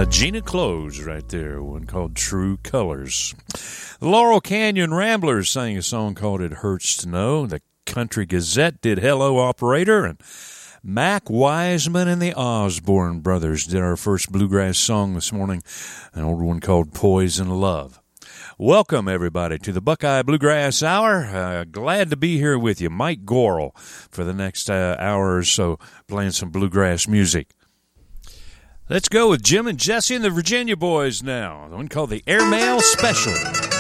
Gina Close right there, one called True Colors. The Laurel Canyon Ramblers sang a song called It Hurts to Know. The Country Gazette did Hello Operator, and Mac Wiseman and the Osborne Brothers did our first bluegrass song this morning, an old one called Poison Love. Welcome, everybody, to the Buckeye Bluegrass Hour. Glad to be here with you. Mike Gorel for the next hour or so, playing some bluegrass music. Let's go with Jim and Jesse and the Virginia Boys now. The one called the Airmail Special.